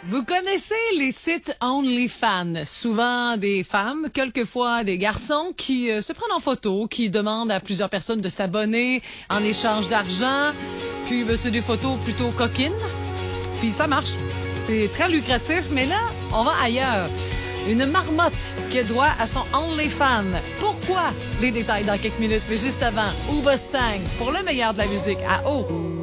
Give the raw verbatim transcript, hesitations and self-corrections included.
Vous connaissez les sites OnlyFans, souvent des femmes, quelquefois des garçons qui euh, se prennent en photo, qui demandent à plusieurs personnes de s'abonner en échange d'argent, puis ben, c'est des photos plutôt coquines, puis ça marche. C'est très lucratif, mais là, on va ailleurs. Une marmotte qui a droit à son OnlyFans. Pourquoi? Les détails dans quelques minutes, mais juste avant, Uba Stang pour le meilleur de la musique à O.